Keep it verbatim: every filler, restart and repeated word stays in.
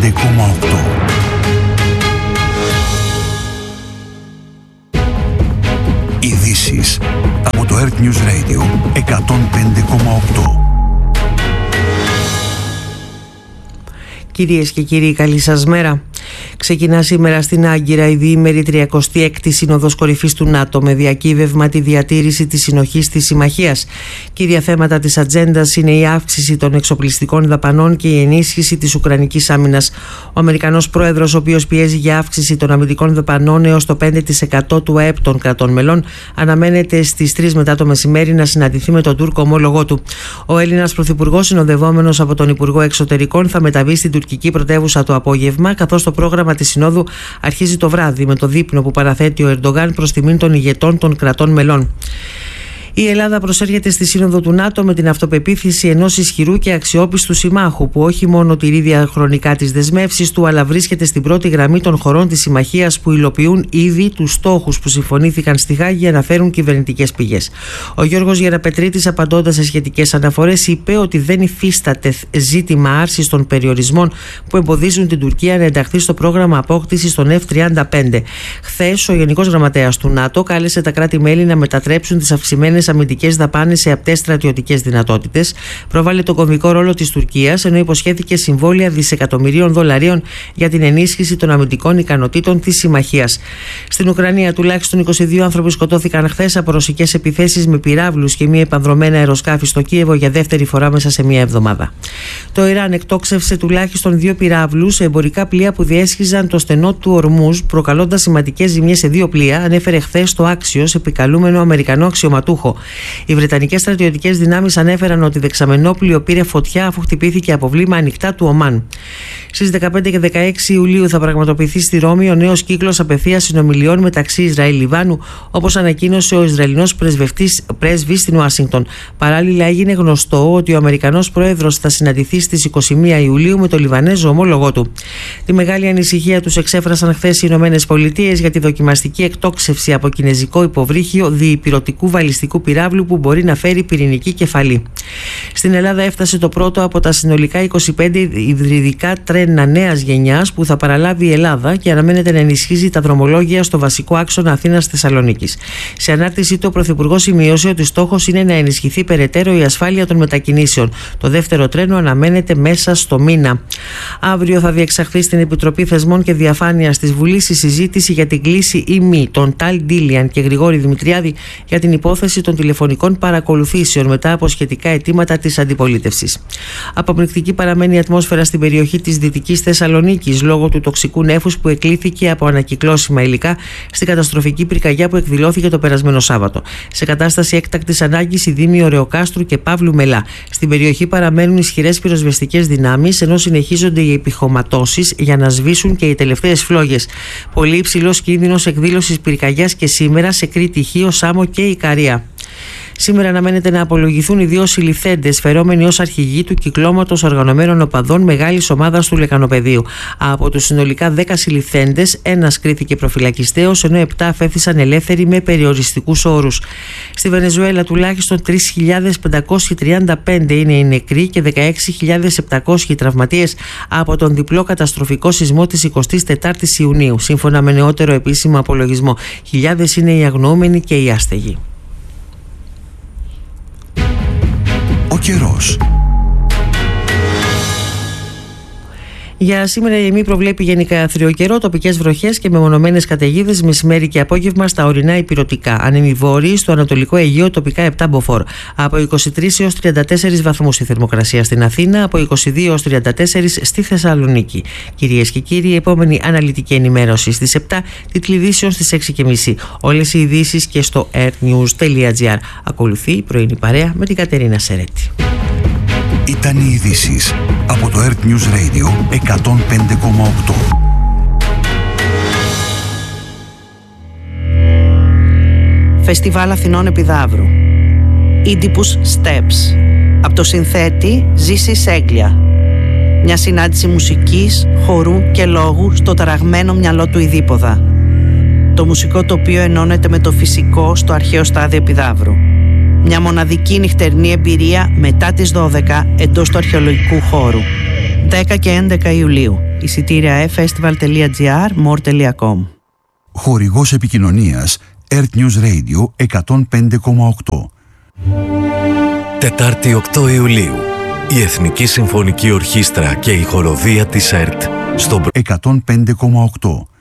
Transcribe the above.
πέντε κόμμα οκτώ. Ειδήσεις από το Earth News Radio εκατόν πέντε κόμμα οκτώ. Κυρίες και κύριοι, καλή σας μέρα. Ξεκινά σήμερα στην Άγκυρα η διήμερη τριακοστή έκτη Σύνοδος Κορυφής του ΝΑΤΟ με διακύβευμα τη διατήρηση της συνοχής της συμμαχίας. Κύρια θέματα της ατζέντας είναι η αύξηση των εξοπλιστικών δαπανών και η ενίσχυση της Ουκρανικής άμυνας. Ο Αμερικανός πρόεδρος, ο οποίος πιέζει για αύξηση των αμυντικών δαπανών έως το πέντε τοις εκατό του ΑΕΠ των κρατών μελών, αναμένεται στις τρεις μετά το μεσημέρι να συναντηθεί με τον Τούρκο ομόλογό του. Ο Έλληνας πρωθυπουργός, συνοδευόμενος από τον Υπουργό Εξωτερικών, θα μεταβεί στην τουρκική πρωτεύουσα το απόγευμα, καθώς το πρόγραμμα της Συνόδου αρχίζει το βράδυ με το δείπνο που παραθέτει ο Ερντογάν προς τιμήν των ηγετών των κρατών μελών. Η Ελλάδα προσέρχεται στη Σύνοδο του ΝΑΤΟ με την αυτοπεποίθηση ενός ισχυρού και αξιόπιστου συμμάχου που όχι μόνο τηρεί διαχρονικά τις δεσμεύσεις του, αλλά βρίσκεται στην πρώτη γραμμή των χωρών της συμμαχίας που υλοποιούν ήδη τους στόχους που συμφωνήθηκαν στη Χάγη, αναφέρουν κυβερνητικές πηγές. Ο Γιώργος Γεραπετρίτης, απαντώντας σε σχετικές αναφορές, είπε ότι δεν υφίσταται ζήτημα άρσης των περιορισμών που εμποδίζουν την Τουρκία να ενταχθεί στο πρόγραμμα απόκτησης των εφ τριάντα πέντε. Χθες, ο Γενικός Γραμματέας του ΝΑΤΟ κάλεσε τα κράτη-μέλη να μετατρέψουν τις αυξημένες αμυντικές δαπάνες σε απτές στρατιωτικές δυνατότητες, πρόβαλε τον κομβικό ρόλο της Τουρκίας, ενώ υποσχέθηκε συμβόλαια δισεκατομμυρίων δολαρίων για την ενίσχυση των αμυντικών ικανοτήτων της συμμαχίας. Στην Ουκρανία, τουλάχιστον είκοσι δύο άνθρωποι σκοτώθηκαν χθες από ρωσικές επιθέσεις με πυράβλους και μία επανδρομένα αεροσκάφη στο Κίεβο για δεύτερη φορά μέσα σε μία εβδομάδα. Το Ιράν εκτόξευσε τουλάχιστον δύο πυράβλους σε εμπορικά πλοία που διέσχιζαν το στενό του Ορμούζ, προκαλώντας σημαντικές ζημιές σε δύο πλοία, ανέφερε χθες το Άξιος, επικαλούμενο Αμερικανό αξιωματούχο. Οι βρετανικές στρατιωτικές δυνάμεις ανέφεραν ότι δεξαμενόπλοιο πήρε φωτιά αφού χτυπήθηκε από βλήμα ανοιχτά του Ομάν. Στις δεκαπέντε και δεκαέξι Ιουλίου θα πραγματοποιηθεί στη Ρώμη ο νέος κύκλος απευθείας συνομιλιών μεταξύ Ισραήλ-Λιβάνου, όπως ανακοίνωσε ο Ισραηλινός πρέσβης στην Ουάσιγκτον. Παράλληλα, έγινε γνωστό ότι ο Αμερικανός πρόεδρος θα συναντηθεί στις είκοσι μία Ιουλίου με το Λιβανέζο ομόλογό του. Τη μεγάλη ανησυχία τους εξέφρασαν χθες οι Ηνωμένες Πολιτείες για τη δοκιμαστική εκτόξευση από κινεζικό υποβρύχιο διυπηρωτικού βαλιστικού πυράβλου που μπορεί να φέρει πυρηνική κεφαλή. Στην Ελλάδα έφτασε το πρώτο από τα συνολικά είκοσι πέντε υβριδικά τρένα νέας γενιάς που θα παραλάβει η Ελλάδα και αναμένεται να ενισχύσει τα δρομολόγια στο βασικό άξονα Αθήνας-Θεσσαλονίκης. Σε ανάρτησή του, ο Πρωθυπουργός σημείωσε ότι στόχος είναι να ενισχυθεί περαιτέρω η ασφάλεια των μετακινήσεων. Το δεύτερο τρένο αναμένεται μέσα στο μήνα. Αύριο θα διεξαχθεί στην Επιτροπή Θεσμών και Διαφάνειας της Βουλής η συζήτηση για την κλήση ή μη των Ταλ Ντίλιαν και Γρηγόρη Δημητριάδη για την υπόθεση των τηλεφωνικών παρακολουθήσεων μετά από σχετικά αιτήματα της αντιπολίτευσης. Αποπληκτική παραμένει η ατμόσφαιρα στην περιοχή της Δυτικής Θεσσαλονίκης λόγω του τοξικού νέφους που εκλήθηκε από ανακυκλώσιμα υλικά στην καταστροφική πυρκαγιά που εκδηλώθηκε το περασμένο Σάββατο. Σε κατάσταση έκτακτης ανάγκης οι δήμοι Ωρεοκάστρου και Παύλου Μελά. Στην περιοχή παραμένουν ισχυρές πυροσβεστικές δυνάμεις, ενώ συνεχίζονται οι επιχωματώσεις για να σβήσουν και οι τελευταίες φλόγες. Πολύ υψηλός κίνδυνος εκδήλωσης πυρκαγιάς και σήμερα σε Κρήτη, Χίο, Σάμο και Ικαρία. Σήμερα αναμένεται να απολογηθούν οι δύο συλληφθέντες, φερόμενοι ως αρχηγοί του κυκλώματος οργανωμένων οπαδών μεγάλης ομάδας του Λεκανοπεδίου. Από τους συνολικά δέκα συλληφθέντες, ένας κρίθηκε προφυλακιστέος, ενώ επτά αφέθησαν ελεύθεροι με περιοριστικούς όρους. Στη Βενεζουέλα, τουλάχιστον τρεις χιλιάδες πεντακόσιοι τριάντα πέντε είναι οι νεκροί και δεκαέξι χιλιάδες επτακόσιοι τραυματίες από τον διπλό καταστροφικό σεισμό της εικοστής τετάρτης Ιουνίου. Σύμφωνα με νεότερο επίσημο απολογισμό, χιλιάδες είναι οι αγνοούμενοι και οι άστεγοι. Ο καιρός. Για σήμερα η ΕΜΗ προβλέπει γενικά άθριο καιρό, τοπικές βροχές και μεμονωμένες καταιγίδες μεσημέρι και απόγευμα στα ορεινά υπηρετικά. Ανέμοι βόρειοι στο Ανατολικό Αιγαίο, τοπικά επτά μποφόρ. Από είκοσι τρεις έως τριάντα τέσσερις βαθμούς η θερμοκρασία στην Αθήνα, από είκοσι δύο έως τριάντα τέσσερα στη Θεσσαλονίκη. Κυρίες και κύριοι, η επόμενη αναλυτική ενημέρωση στις επτά, τίτλοι ειδήσεων στις έξι και μισή. Όλες οι ειδήσεις και στο earthnews τελεία gr. Ακολουθεί η πρωινή παρέα με την Κατερίνα Σερέτη. Ήταν οι ειδήσεις από το Earth News Radio εκατόν πέντε κόμμα οκτώ. Φεστιβάλ Αθηνών Επιδαύρου. Oedipus Steps. Από το συνθέτη Ζήση Σέγγλια. Μια συνάντηση μουσικής, χορού και λόγου στο ταραγμένο μυαλό του Ιδίποδα. Το μουσικό τοπίο ενώνεται με το φυσικό στο αρχαίο στάδιο Επιδαύρου. Μια μοναδική νυχτερινή εμπειρία μετά τις δώδεκα εντός του αρχαιολογικού χώρου. δέκα και έντεκα Ιουλίου. Εισιτήρια e-festival τελεία gr, more τελεία com. Χορηγός επικοινωνίας Earth News Radio εκατόν πέντε κόμμα οκτώ. Τετάρτη οκτώ Ιουλίου, η Εθνική Συμφωνική Ορχήστρα και η Χοροδία της ΕΡΤ στο εκατόν πέντε κόμμα οκτώ.